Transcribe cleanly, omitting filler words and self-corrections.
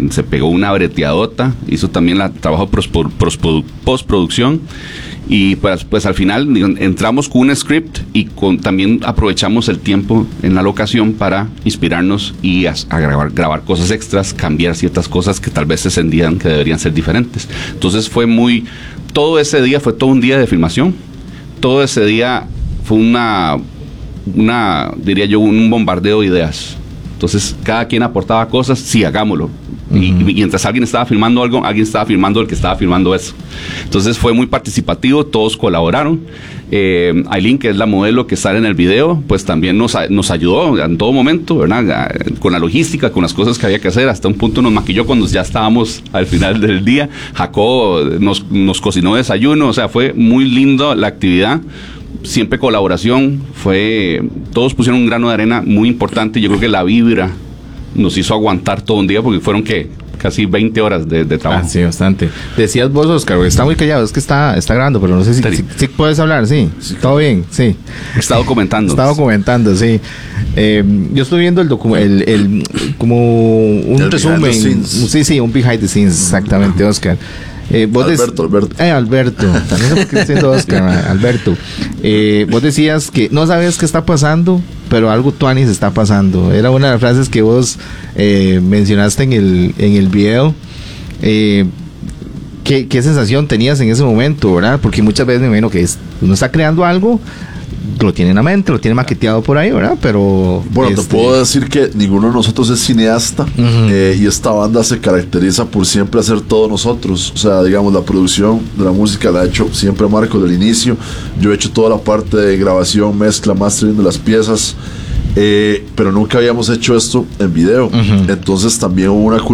se pegó una breteadota, hizo también la trabajo postproducción. Y pues al final entramos con un script y también aprovechamos el tiempo en la locación para inspirarnos y a grabar cosas extras, cambiar ciertas cosas que tal vez se sentían que deberían ser diferentes. Entonces todo ese día fue todo un día de filmación. Todo ese día fue diría yo, un bombardeo de ideas. Entonces cada quien aportaba cosas, sí, hagámoslo. Y mientras alguien estaba filmando algo, alguien estaba filmando el que estaba filmando eso. Entonces fue muy participativo, todos colaboraron. Aileen, que es la modelo que sale en el video, pues también nos ayudó en todo momento, ¿verdad? Con la logística, con las cosas que había que hacer. Hasta un punto nos maquilló cuando ya estábamos al final del día. Jacob nos cocinó desayuno, o sea, fue muy lindo la actividad. Siempre colaboración, todos pusieron un grano de arena muy importante. Yo creo que la vibra nos hizo aguantar todo un día porque fueron casi 20 horas de trabajo. Sí, bastante. Decías vos, Oscar, está muy callado, es que está grabando, pero no sé si puedes hablar, sí. Todo bien, sí. Está documentando, sí. Yo estoy viendo como un resumen. Sí, un behind the scenes, exactamente, Oscar. Alberto. Alberto. No sé por qué estoy diciendo Oscar, Alberto. Vos decías que no sabes qué está pasando, pero algo tuanis está pasando. Era una de las frases que vos mencionaste en el video. ¿Qué sensación tenías en ese momento, verdad? Porque muchas veces me imagino que uno está creando algo, lo tiene en la mente, lo tiene maqueteado por ahí, ¿verdad? Pero bueno, te puedo decir que ninguno de nosotros es cineasta. Y esta banda se caracteriza por siempre hacer todo nosotros. O sea, digamos, la producción de la música la ha hecho siempre Marco del inicio. Yo he hecho toda la parte de grabación, mezcla, mastering de las piezas. Pero nunca habíamos hecho esto en video. Entonces también hubo una